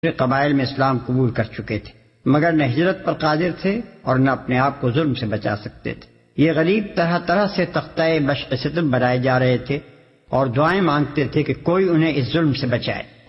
दूसरे कबाइल में इस्लाम कबूल कर चुके थे, मगर न हिजरत पर कादिर थे और न अपने आप को जुल्म से बचा सकते थे। ये गरीब तरह तरह से तख्ता-ए-सितम बनाए जा रहे थे और दुआएं मांगते थे कि कोई उन्हें इस जुल्म से बचाए।